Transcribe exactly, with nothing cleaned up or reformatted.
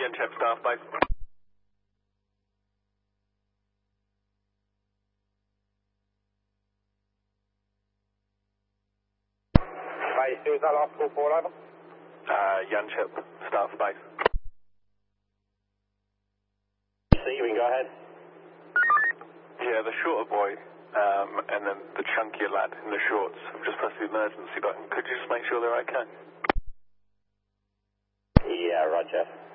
Yenchep staff base. Base, who was that last call for, over? Uh, Yenchep staff base. See, we can go ahead. Yeah, the shorter boy, um, and then the chunkier lad in the shorts have just pressed the emergency button. Could you just make sure they're okay? Yeah, roger.